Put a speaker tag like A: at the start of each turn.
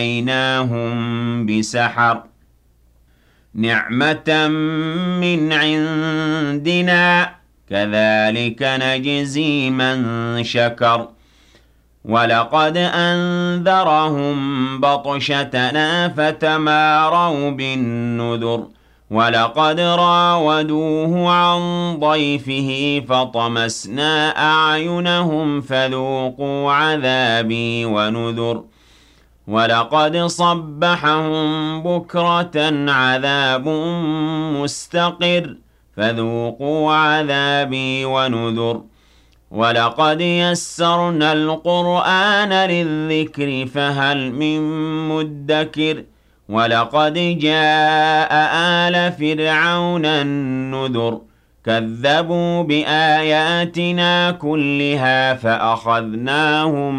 A: وَأَتَيْنَاهُم بِسَحَرٍ نِعْمَةً مِّنْ عِندِنَا كَذَلِكَ نَجْزِي مَن شَكَرَ وَلَقَدْ أَنذَرَهُم بَطْشَتَنَا فَتَمَارَوْا بِالنُّذُرِ وَلَقَدْ رَاوَدُوهُ عَن ضَيْفِهِ فَطَمَسْنَا أَعْيُنَهُمْ فَذُوقُوا عَذَابِي وَنُذُرِ وَلَقَدْ صَبَّحَهُم بُكْرَةً عَذَابٌ مُّسْتَقِرٌّ فَذُوقُوا عَذَابِي وَنُذُرِ وَلَقَدْ يَسَّرْنَا الْقُرْآنَ لِلذِّكْرِ فَهَلْ مِن مُّدَّكِرٍ وَلَقَدْ جَاءَ آلَ فِرْعَوْنَ النُّذُرُ كَذَّبُوا بِآيَاتِنَا كُلِّهَا فَأَخَذْنَاهُم